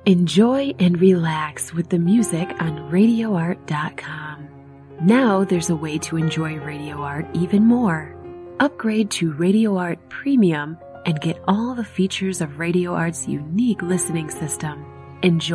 Enjoy and relax with the music on RadioArt.com. Now there's a way to enjoy Radio Art even more. Upgrade to Radio Art Premium and get all the features of Radio Art's unique listening system. Enjoy